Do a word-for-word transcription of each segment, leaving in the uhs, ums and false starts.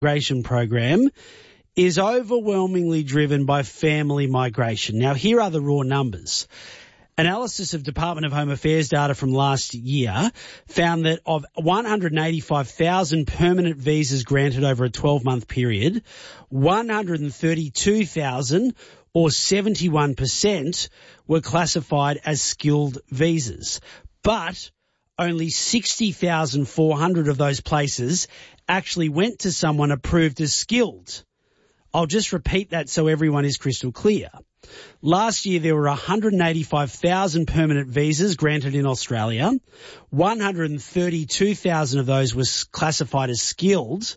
migration program is overwhelmingly driven by family migration. Now, here are the raw numbers. Analysis of Department of Home Affairs data from last year found that of one hundred eighty-five thousand permanent visas granted over a twelve-month period, one hundred thirty-two thousand, or seventy-one percent, were classified as skilled visas. But only sixty thousand four hundred of those places actually went to someone approved as skilled. I'll just repeat that so everyone is crystal clear. Last year, there were one hundred eighty-five thousand permanent visas granted in Australia. one hundred thirty-two thousand of those were classified as skilled,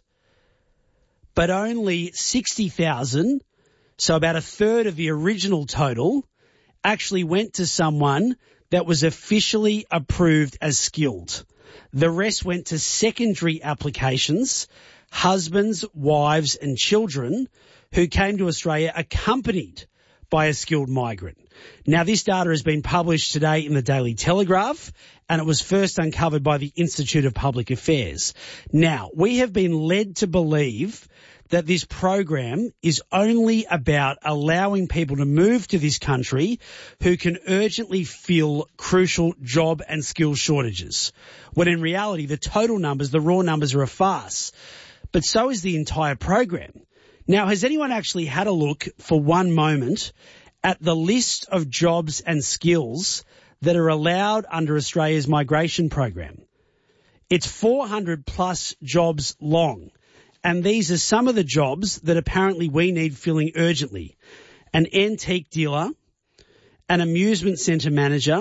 but only sixty thousand, so about a third of the original total, actually went to someone that was officially approved as skilled. The rest went to secondary applications, husbands, wives and children who came to Australia accompanied by a skilled migrant. Now, this data has been published today in the Daily Telegraph, and it was first uncovered by the Institute of Public Affairs. Now, we have been led to believe that this program is only about allowing people to move to this country who can urgently fill crucial job and skill shortages, when in reality the total numbers, the raw numbers, are a farce. But so is the entire program. Now, has anyone actually had a look for one moment at the list of jobs and skills that are allowed under Australia's migration program? It's four hundred plus jobs long, and these are some of the jobs that apparently we need filling urgently. An antique dealer, an amusement centre manager,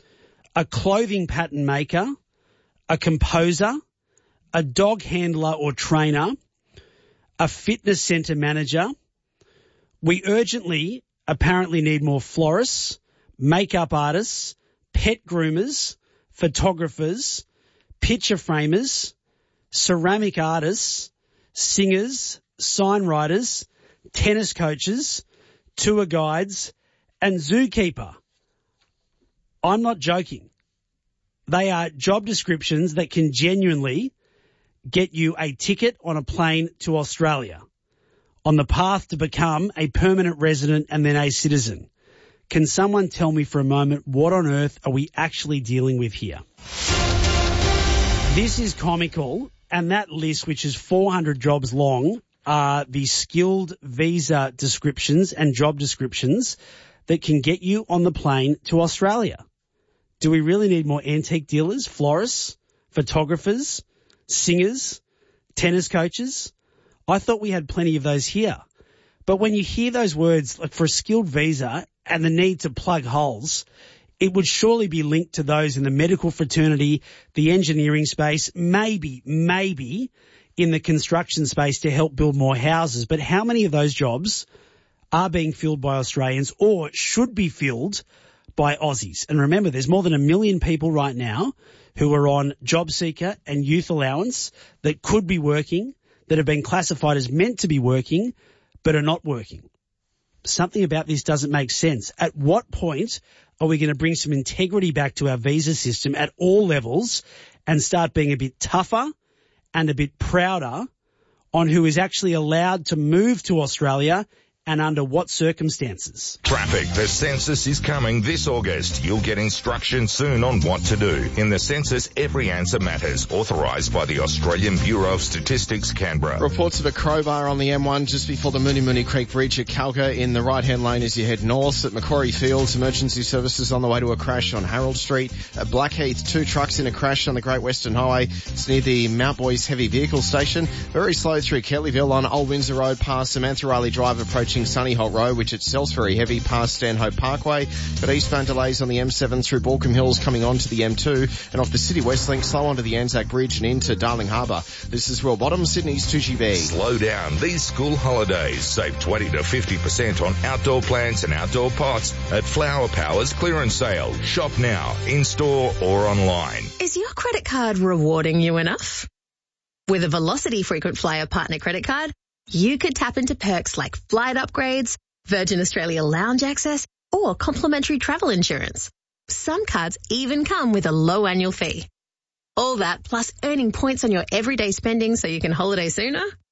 a clothing pattern maker, a composer, a dog handler or trainer, a fitness centre manager. We urgently apparently need more florists, makeup artists, pet groomers, photographers, picture framers, ceramic artists, singers, sign writers, tennis coaches, tour guides, and zookeeper. I'm not joking. They are job descriptions that can genuinely get you a ticket on a plane to Australia on the path to become a permanent resident and then a citizen. Can someone tell me for a moment what on earth are we actually dealing with here? This is comical, and that list, which is four hundred jobs long, are the skilled visa descriptions and job descriptions that can get you on the plane to Australia. Do we really need more antique dealers, florists, photographers, singers, tennis coaches? I thought we had plenty of those here. But when you hear those words, like for a skilled visa and the need to plug holes, it would surely be linked to those in the medical fraternity, the engineering space, maybe, maybe in the construction space to help build more houses. But how many of those jobs are being filled by Australians or should be filled by Aussies? And remember, there's more than a million people right now who are on job seeker and youth allowance that could be working, that have been classified as meant to be working, but are not working. Something about this doesn't make sense. At what point are we going to bring some integrity back to our visa system at all levels and start being a bit tougher and a bit prouder on who is actually allowed to move to Australia and under what circumstances? Traffic. The census is coming this August. You'll get instructions soon on what to do. In the census, every answer matters. Authorised by the Australian Bureau of Statistics, Canberra. Reports of a crowbar on the M one just before the Mooney Mooney Creek Bridge at Calga in the right-hand lane as you head north. At Macquarie Fields, emergency services on the way to a crash on Harold Street. At Blackheath, two trucks in a crash on the Great Western Highway. It's near the Mount Boyce Heavy Vehicle Station. Very slow through Kellyville on Old Windsor Road past Samantha Riley Drive approaching Sunny Holt Road, which itself's very heavy past Stanhope Parkway. Got eastbound delays on the M seven through Balcombe Hills coming onto the M two and off the City West Link slow onto the Anzac Bridge and into Darling Harbour. This is Will Bottom, Sydney's two G B. Slow down these school holidays. Save twenty to fifty percent on outdoor plants and outdoor pots at Flower Power's clearance sale. Shop now, in-store or online. Is your credit card rewarding you enough? With a Velocity Frequent Flyer Partner Credit Card, you could tap into perks like flight upgrades, Virgin Australia lounge access, or complimentary travel insurance. Some cards even come with a low annual fee. All that plus earning points on your everyday spending so you can holiday sooner?